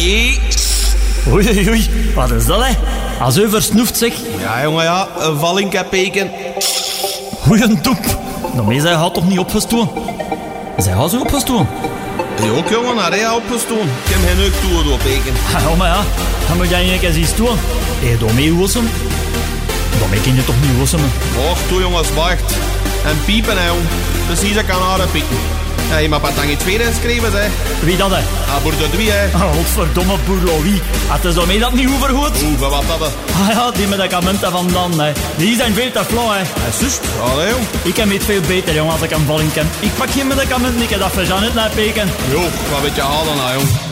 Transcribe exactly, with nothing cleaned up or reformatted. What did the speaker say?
Nee. Oei, oei, oei. Wat is dat, hè? Als u versnoeft, zeg. Ja, jongen, ja. Een vallinkepeken. Oei, een toep. Daarmee zij gaat toch niet opgestoken? Zij gaat zo opgestoken? Je ook, jongen, naar hij opgestoken. Ik heb geen neuk toe door peken. Ja, maar ja. Dan moet jij een keer zien stoen. Hé, hey, daarmee hoesem. Daarmee kun je toch niet hoesem? Och, toe, jongens, wacht. En piepen, hè, jong. Precies, ik kan haar pieken. Ja, je mag wat dan iets tweede schrijven, hè. Wie dat, hè? Ah, boer de drie, hè. Oh, godverdomme boerlowie. Het is daarmee dat niet overgoed. Oeh, wat dat, hè. Ah ja, die medicamenten van dan, hè. Die zijn veel te flauw, hè. Ja, zus. Allee, jong. Ik heb het veel beter, jong, als ik een valling ken. Ik pak geen medicamenten, ik heb dat voor Janet naar peken. Jo, wat weet je halen, nou, jong.